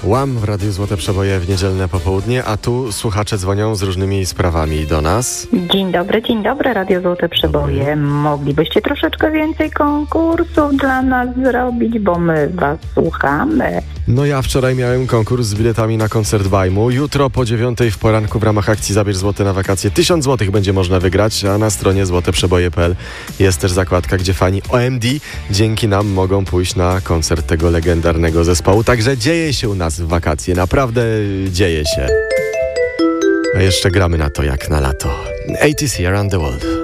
Łam w Radiu Złote Przeboje w niedzielne popołudnie, a tu słuchacze dzwonią z różnymi sprawami do nas. Dzień dobry, Radio Złote Przeboje. Moglibyście troszeczkę więcej konkursów dla nas zrobić, bo my was słuchamy. No ja wczoraj miałem konkurs z biletami na koncert Bajmu. Jutro po 9:00 w poranku w ramach akcji Zabierz Złote na wakacje 1000 złotych będzie można wygrać, a na stronie złoteprzeboje.pl jest też zakładka, gdzie fani OMD dzięki nam mogą pójść na koncert tego legendarnego zespołu. Także dzieje się u nas w wakacje, naprawdę dzieje się. A jeszcze gramy na to jak na lato. ATC Around the World.